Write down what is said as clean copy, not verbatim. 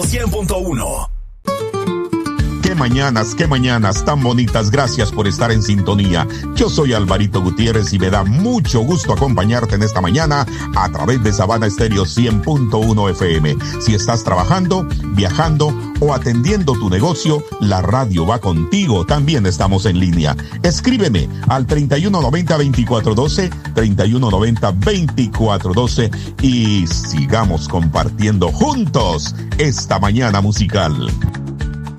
100.1. Qué mañanas tan bonitas. Gracias por estar en sintonía. Yo soy Alvarito Gutiérrez y me da mucho gusto acompañarte en esta mañana a través de Sabana Estéreo 100.1 FM. Si estás trabajando, viajando o atendiendo tu negocio, la radio va contigo. También estamos en línea. Escríbeme al 3190-2412, 3190-2412 y sigamos compartiendo juntos esta mañana musical.